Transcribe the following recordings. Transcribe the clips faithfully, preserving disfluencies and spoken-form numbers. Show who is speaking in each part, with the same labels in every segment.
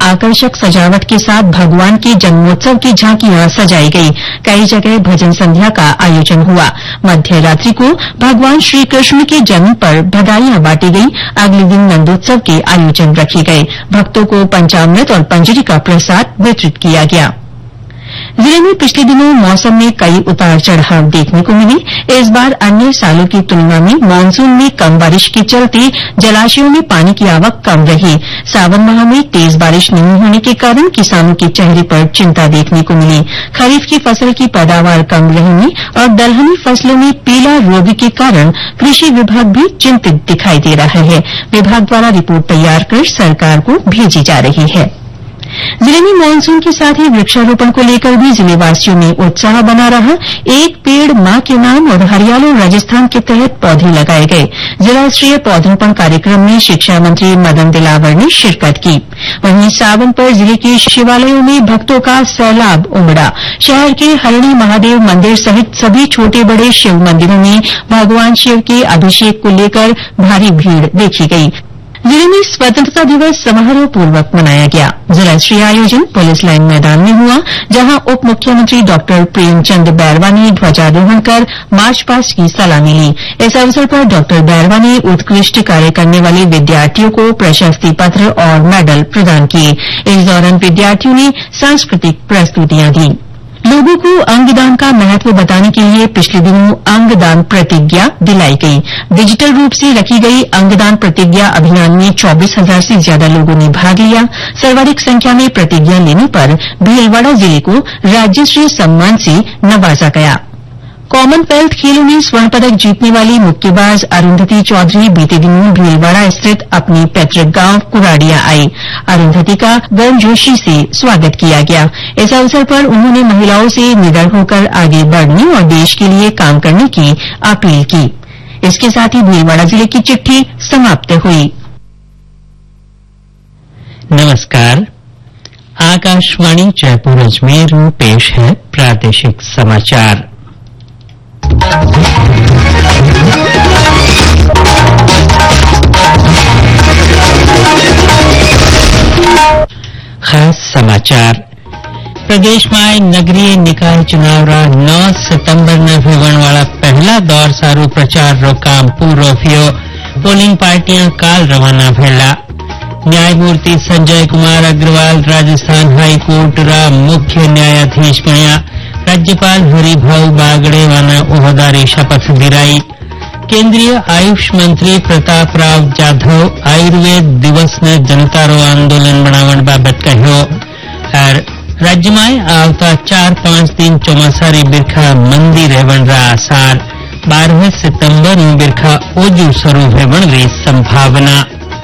Speaker 1: आकर्षक सजावट के साथ भगवान के जन्मोत्सव की झांकियां सजाई गई। कई जगह भजन संध्या का आयोजन हुआ। मध्य रात्रि को भगवान श्री कृष्ण के जन्म पर बधाइयां बांटी गई। अगले दिन नंदोत्सव के आयोजन रखे गए। भक्तों को पंचामृत और पंजरी का प्रसाद वितरित किया गया। जिले में पिछले दिनों मौसम में कई उतार चढ़ाव देखने को मिले। इस बार अन्य सालों की तुलना में मानसून में कम बारिश के चलते जलाशयों में पानी की आवक कम रही। सावन माह में तेज बारिश नहीं होने के कारण किसानों के चेहरे पर चिंता देखने को मिली। खरीफ की फसल की पैदावार कम रहने और दलहनी फसलों में पीला रोग के कारण कृषि विभाग भी चिंतित दिखाई दे रहा है। विभाग द्वारा रिपोर्ट तैयार कर सरकार को भेजी जा रही है। जिले में मानसून के साथ ही वृक्षारोपण को लेकर भी जिलेवासियों में उत्साह बना रहा। एक पेड़ मां के नाम और हरियाणा राजस्थान के तहत पौधे लगाए गए। जिला स्तरीय पौधरोपण कार्यक्रम में शिक्षा मंत्री मदन दिलावर ने शिरकत की। वहीं सावन पर जिले के शिवालयों में भक्तों का सैलाब उमड़ा। शहर के हरणी महादेव मंदिर सहित सभी छोटे बड़े शिव मंदिरों में भगवान शिव के अभिषेक को लेकर भारी भीड़ देखी गई। जिले में स्वतंत्रता दिवस समारोह पूर्वक मनाया गया। जिला स्तरीय आयोजन पुलिस लाइन मैदान में हुआ, जहां उप मुख्यमंत्री डॉक्टर प्रेमचंद बैरवा ने ध्वजारोहण कर मार्च पास्ट की सलामी ली। इस अवसर पर डॉक्टर बैरवा ने उत्कृष्ट कार्य करने वाले विद्यार्थियों को प्रशस्ति पत्र और मेडल प्रदान किए। इस दौरान विद्यार्थियों ने सांस्कृतिक प्रस्तुतियां दी। लोगों को अंगदान का महत्व बताने के लिए पिछले दिनों अंगदान प्रतिज्ञा दिलाई गई। डिजिटल रूप से रखी गई अंगदान प्रतिज्ञा अभियान में चौबीस हजार से ज्यादा लोगों ने भाग लिया। सर्वाधिक संख्या में प्रतिज्ञा लेने पर भीलवाड़ा जिले को राज्यस्तरीय सम्मान से नवाजा गया। कॉमनवेल्थ खेलों में स्वर्ण पदक जीतने वाली मुक्केबाज अरुंधति चौधरी बीते दिनों भीलवाड़ा स्थित अपने पैतृक गांव कुराड़िया आई। अरुंधति का गर्मजोशी से स्वागत किया गया। इस अवसर पर उन्होंने महिलाओं से निडर होकर आगे बढ़ने और देश के लिए काम करने की अपील की। इसके साथ ही भीलवाड़ा जिले की चिट्ठी समाप्त हुई।
Speaker 2: नमस्कार, आकाशवाणी जयपुर अजमेर में पेश है प्रादेशिक समाचार। खास समाचार। प्रदेश में नगरीय निकाय चुनाव नौ सितंबर ने होने वाला पहला दौर सारू प्रचार रो काम पूरो थयो। पोलिंग पार्टियां काल रवाना भेला। न्यायमूर्ति संजय कुमार अग्रवाल राजस्थान हाईकोर्ट रा मुख्य न्यायाधीश बन्या। राज्यपाल हरिभाऊ बागड़ेवाना ओहदारी शपथ दिलाई। केंद्रीय आयुष मंत्री प्रताप राव जाधव आयुर्वेद दिवस ने जनता रो आंदोलन बनावण बाबत कह्यो। और राज्य में आवता चार पांच दिन चौमासारी बिरखा मंदी रहवण रा आसार। बारह सितंबर में बिरखा ओजू शुरू होवण री संभावना।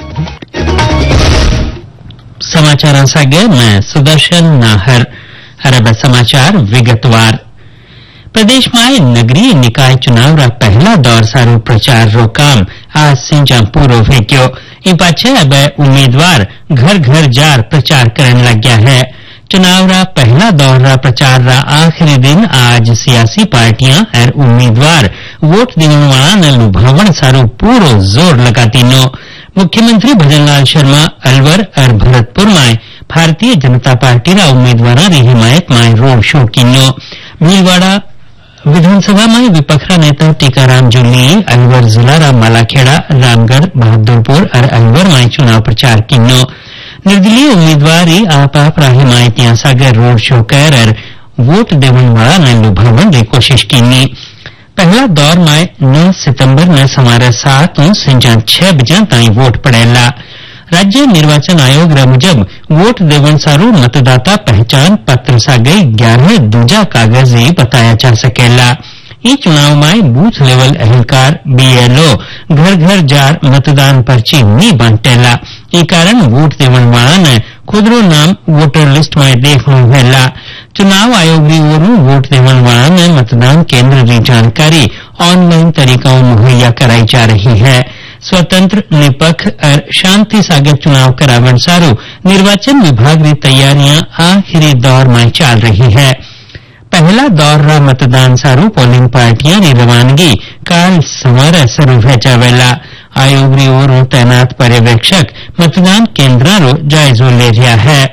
Speaker 2: समाचार सागे मैं सुदर्शन नाहर। अरब समाचार विगतवार। प्रदेश में नगरीय निकाय चुनाव रा पहला दौर सारू प्रचार रो काम आज से पूरो हो गयो। इन पाछे अब उम्मीदवार घर घर जार प्रचार करने लग गया है। चुनाव रा पहला दौर रा प्रचार रा आखिरी दिन आज सियासी पार्टियां और उम्मीदवार वोट देने वाला ने लुभावण सारू पूरो जोर लगाती नो। मुख्यमंत्री भजनलाल शर्मा अलवर और भरतपुर में भारतीय जनता पार्टी रा उम्मीदवार री हिमायत में रोड शो किनो। भीलवाड़ा विधानसभा में विपक्ष नेता टीकाराम जूली अलवर जिला रा मालाखेड़ा, रामगढ़, बहादुरपुर और अलवर में चुनाव प्रचार किनो। निर्दलीय उम्मीदवार आप आप रा हिमायतियां सागर रोड शो कर और वोट देवन वाला ने लुभावन की कोशिश की। पहला दौर में नौ सितंबर ने समारे सात से छह बजे ताई वोट पड़ेला। राज्य निर्वाचन आयोग रा मुजब वोट देवन सारू मतदाता पहचान पत्र सागे ग्यारह दूजा कागज बताया जा सकेला। ई चुनाव में बूथ लेवल एहलकार बीएलओ घर घर जार मतदान पर्ची नहीं बांटेला। ई कारण वोट देवन वाला ने खुदरो नाम वोटर लिस्ट में देखना होगा। चुनाव आयोग की ओर वोट देवन वाला ने मतदान केंद्र की जानकारी ऑनलाइन तरीकों मुहैया कराई जा रही है। स्वतंत्र, निपक्ष और शांति सागर चुनाव करावन सारू निर्वाचन विभाग की तैयारियां आखिरी दौर में चल रही है। पहला दौर रा मतदान सारू पोलिंग पार्टियां की रवानगी काल सवारे शुरू हो जावेला। आयोग की ओर तैनात पर्यवेक्षक मतदान केंद्रों रो जायजो ले रहा है।